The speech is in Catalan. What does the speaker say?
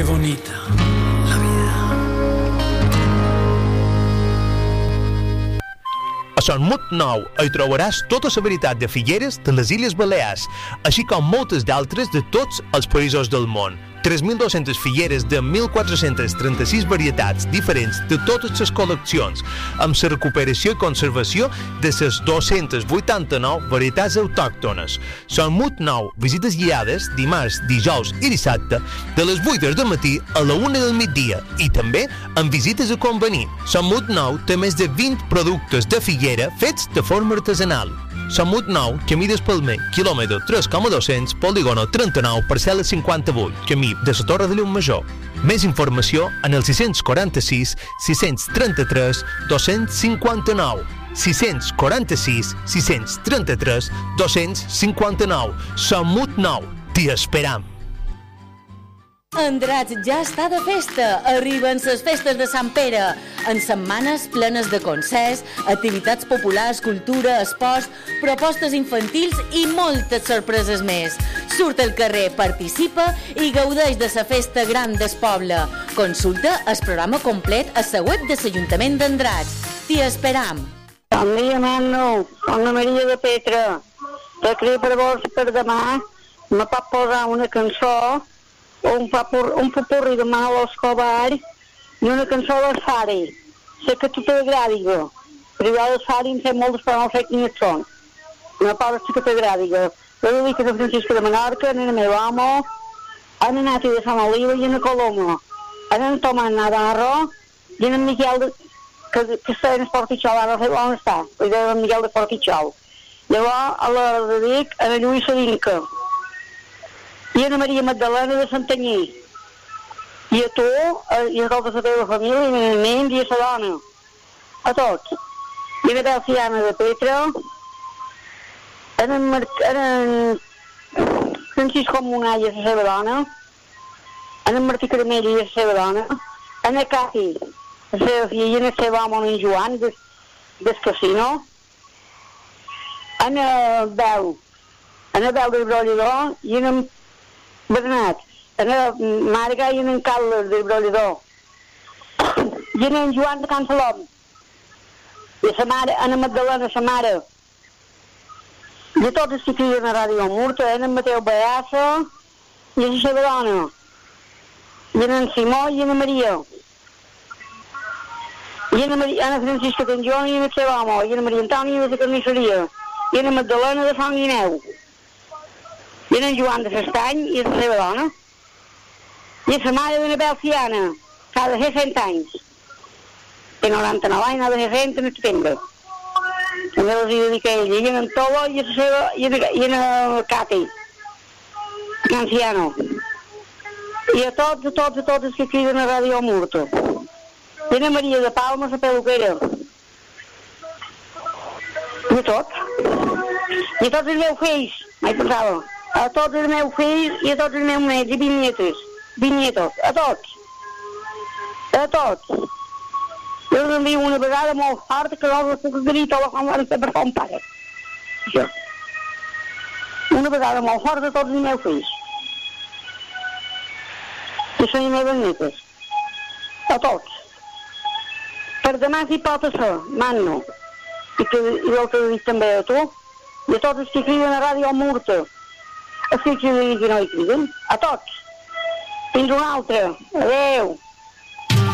Qué bonita la vida. A Son Mut Nou hi trobaràs tota la varietat de figueres de les Illes Balears, així com moltes d'altres de tots els països del món. 3.200 figueres de 1.436 varietats diferents de totes les col·leccions, amb la recuperació i conservació de les 289 varietats autòctones. Son Mut Nou, visites guiades dimarts, dijous i dissabte de les 8 del matí a la 1 del migdia i també amb visites a convenir. Son Mut Nou té més de 20 productes de figuera fets de forma artesanal. Son Mut Nou, camí d'Espalmer, quilòmetre 3,200, polígono 39, parcel·la 58, camí de la Torre de Llum Major. Més informació en el 646 633 259. 646 633 259. Son Mut Nou, t'hi esperam. Andratx ja està de festa. Arriben les festes de Sant Pere, en setmanes plenes de concerts, activitats populars, cultura, esports, propostes infantils i moltes sorpreses més. Surt al carrer, participa i gaudeix de la festa gran del poble. Consulta el programa complet a la web de l'Ajuntament d'Andratx. T'hi esperam. Bon dia, nano. Ana Maria de Petra. Te crec per vos per demà. Me pot posar una cançó un popurri de Manolo Escobar i una cançó de Sari. Sé que a tu t'agradi, però jo de Sari em sé moltes, però no sé quines són. Una part sí que t'agradi. Jo dic que de Francisco de Menorca, en el meu amo, en Nati de Sant Oliva i en Coloma, en Tomàs Navarro i en Miquel, que està en Esportitxol, ara no sé on està, en Miquel de Esportitxol. Llavors, a l'hora de dic, en Lluís Savinca, i a Maria Magdalena de Santanyí, i a tu, i a tota la teva família, i a mi, i a la dona, a tots. I a Belciana de Petra, en Francisco Munall i la seva dona, en Martí Caramell i la seva dona, en Cati, la seva filla, i en el seu home, en Joan, del casino, en Bel de Brollador, i en Bernat, en Marga i en Carles de Brollador, i en Joan de Can Salom, i la mare, en Magdalena, la mare, i a tots els que criden a Ràdio Murta, en Mateu Beassa, i a la seva dona, i en Simó i en Maria, i en Francisca de Joan i en el seu home, i en Maria Antònia de la Carnisseria, i en Magdalena de Sant Guineu, i en Joan de l'Estany i la seva dona, i la mare d'una Belciana, que ha de fer 100 anys, té 99 anys, ha de fer 100 en setembre. També els hi dedica a ella, i en Tolo i en Cati, l'anciano, i a tots els que criden a Ràdio Murta. I en Maria de Palma, la peluquera. I a tots els meus fills, mai pensava, a tots els meus fills i a tots els meus nets i bisnietos, a tots. Jo us envio una vegada molt forta que no us puc dir tot el que em per com pare. Això. Una vegada molt forta a tots els meus fills. Que són les meves netes. A tots. Per demà si pot ser, mano. I vol que ho dic també a tu. I a tots els que criden a Ràdio Murta. Els que criden i no hi criden. A tots. Fins una altra. Adéu.